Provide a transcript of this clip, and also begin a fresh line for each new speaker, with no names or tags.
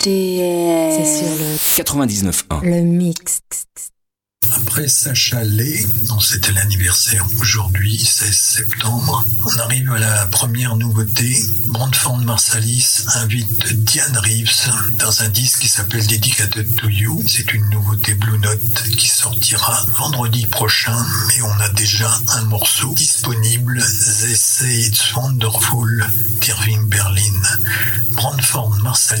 C'est sur le
99.1.
Le mix.
Après Sacha Lay, dont c'était l'anniversaire aujourd'hui, 16 septembre, on arrive à la première nouveauté. Branford Marsalis invite Diane Reeves dans un disque qui s'appelle Dedicated to You. C'est une nouveauté Blue Note qui sortira vendredi prochain, mais on a déjà un morceau disponible. They Say It's Wonderful d'Irving Berlin. Branford Marsalis.